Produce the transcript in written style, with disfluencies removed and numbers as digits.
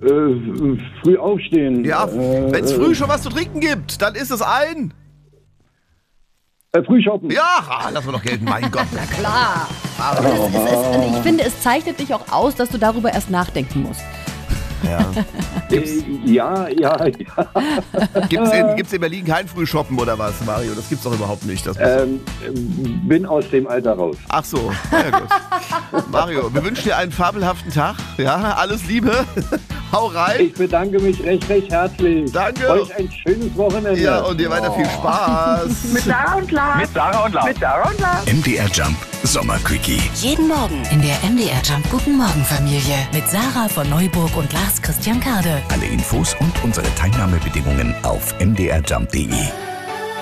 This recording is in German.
Früh aufstehen. Ja, wenn es früh schon was zu trinken gibt, dann ist es ein... Früh shoppen. Ja, lass wir doch gelten, mein Gott. Na klar. Ich finde, es zeichnet dich auch aus, dass du darüber erst nachdenken musst. Ja. Ja. Gibt's in Berlin kein Frühshoppen oder was, Mario? Das gibt's doch überhaupt nicht. Das Bin aus dem Alter raus. Ach so, sehr gut. Mario, wir wünschen dir einen fabelhaften Tag. Ja, alles Liebe. Hau rein. Ich bedanke mich recht herzlich. Danke. Euch ein schönes Wochenende. Ja, und dir weiter viel Spaß. Mit Sarah und Lars. MDR Jump Sommerquickie. Jeden Morgen in der MDR Jump Guten Morgen Familie mit Sarah von Neuburg und Lars Christian Kade. Alle Infos und unsere Teilnahmebedingungen auf mdrjump.de.